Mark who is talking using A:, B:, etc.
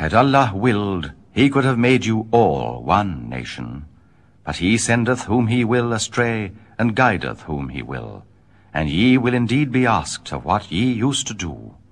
A: Had Allah willed, he could have made you all one nation. But he sendeth whom he will astray, and guideth whom he will. And ye will indeed be asked of what ye used to do.